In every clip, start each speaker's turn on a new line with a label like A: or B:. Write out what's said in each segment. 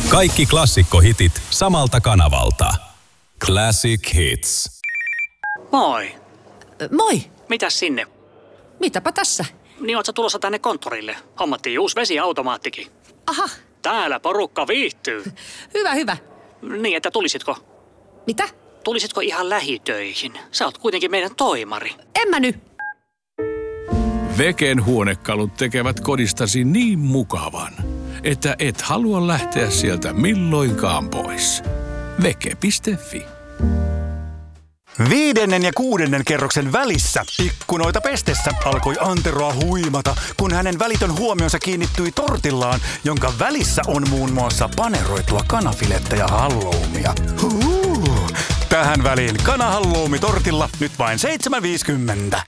A: Kaikki klassikkohitit samalta kanavalta. Classic Hits.
B: Moi.
C: Moi.
B: Mitäs sinne?
C: Mitäpä tässä?
B: Niin oot sä tulossa tänne konttorille? Hommattiin uusi vesiautomaattikin.
C: Aha.
B: Täällä porukka viihtyy.
C: Hyvä.
B: Niin, että tulisitko?
C: Mitä?
B: Tulisitko ihan lähitöihin? Sä oot kuitenkin meidän toimari.
C: En mä nyt.
D: Veken huonekalut tekevät kodistasi niin mukavan, että et halua lähteä sieltä milloinkaan pois. Veke.fi.
E: 5. ja 6. kerroksen välissä ikkunoita pestessä alkoi Anteroa huimata, kun hänen välitön huomionsa kiinnittyi tortillaan, jonka välissä on muun muassa paneroitua kanafilettä ja halloumia. Tähän väliin kanahalloumi tortilla nyt vain 7,50.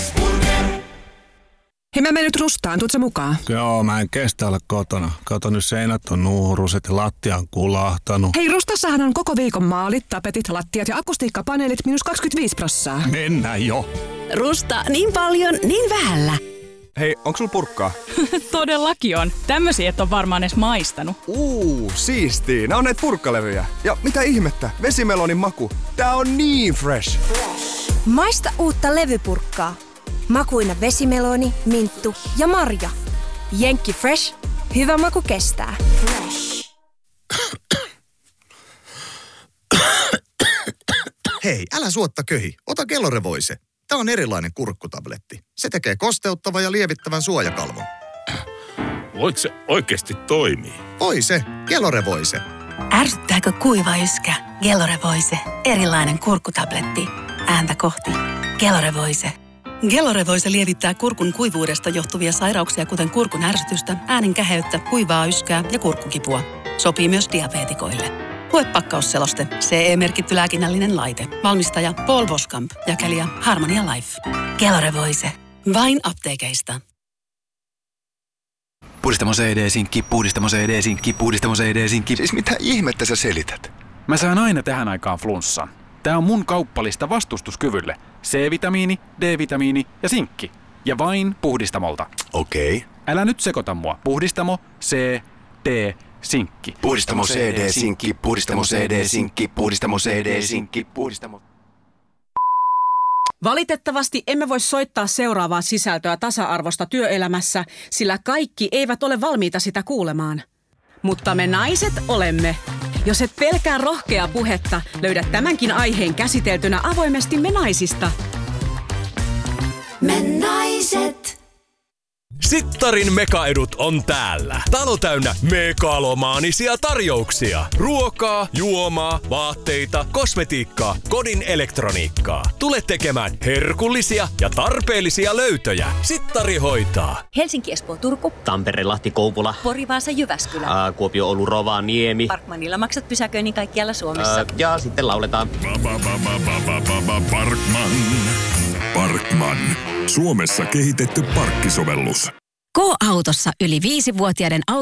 F: Hei, mä menen nyt Rustaan, tuut sä mukaan?
G: Joo, mä en kestä olla kotona. Kato, nyt seinät on nuuruset ja lattia on kulahtanut.
F: Hei, Rustassahan on koko viikon maalit, tapetit, lattiat ja akustiikkapaneelit -25%.
G: Mennään jo.
H: Rusta, niin paljon, niin vähällä.
I: Hei, onks sul purkkaa?
J: Todellakin on. Tämmösiä et on varmaan edes maistanut.
I: Siistii. Nää on näitä purkkalevyjä. Ja mitä ihmettä? Vesimelonin maku. Tää on niin fresh.
H: Maista uutta levypurkkaa. Makuina vesimeloni, minttu ja marja. Jenkki Fresh. Hyvä maku kestää.
K: Hei, älä suotta köhi. Ota Gelore-Voice. Tämä on erilainen kurkkutabletti. Se tekee kosteuttavan ja lievittävän suojakalvon.
D: Voiko se oikeasti toimii?
K: Oi se, Gelore-Voice.
L: Ärsyttääkö kuiva yskä? Gelore-Voice. Erilainen kurkkutabletti. Ääntä kohti. Gelore-Voice. Gelore-Voice lievittää kurkun kuivuudesta johtuvia sairauksia, kuten kurkun ärsytystä, äänen käheyttä, kuivaa yskää ja kurkkukipua. Sopii myös diabeetikoille. Lue pakkausseloste. CE-merkitty lääkinnällinen laite. Valmistaja Paul Voskamp. Jakelija Harmonia Life. Gelore-Voice. Vain apteekeista.
M: Puhdistamo CD-sinkki, puhdistamo CD-sinkki, puhdistamo CD-sinkki.
K: Siis mitä ihmettä sä selität?
N: Mä saan aina tähän aikaan flunssan. Tää on mun kauppalista vastustuskyvylle. C-vitamiini, D-vitamiini ja sinkki. Ja vain Puhdistamolta.
K: Okei.
N: Älä nyt sekoita mua. Puhdistamo, C, D, sinkki.
K: Puhdistamo CD-sinkki, puhdistamo CD-sinkki, puhdistamo CD-sinkki, puhdistamo...
O: Valitettavasti emme voi soittaa seuraavaa sisältöä tasa-arvosta työelämässä, sillä kaikki eivät ole valmiita sitä kuulemaan. Mutta me naiset olemme. Jos et pelkää rohkeaa puhetta, löydät tämänkin aiheen käsiteltynä avoimesti Me naisista.
P: Me naiset.
Q: Sittarin mekaedut on täällä. Talo täynnä megalomaanisia tarjouksia. Ruokaa, juomaa, vaatteita, kosmetiikkaa, kodin elektroniikkaa. Tule tekemään herkullisia ja tarpeellisia löytöjä. Sittari hoitaa.
R: Helsinki, Espoo, Turku.
S: Tampere, Lahti, Kouvola.
R: Pori, Vaasa, Jyväskylä.
S: Kuopio, Oulu, Rovaniemi.
R: Parkmanilla maksat pysäköinnin kaikkialla Suomessa.
S: Ja sitten lauletaan.
T: Parkman. Suomessa kehitetty parkkisovellus.
F: K-autossa yli 5-vuotiaiden